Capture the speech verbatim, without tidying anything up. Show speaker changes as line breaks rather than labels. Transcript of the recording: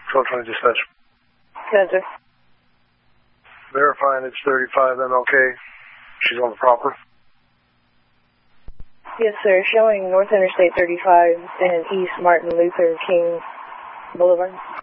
twelve twenty dispatch.
Gotcha.
Verifying it's thirty-five M L K. She's on the proper.
Yes, sir. Showing North Interstate thirty-five and East Martin Luther King Boulevard.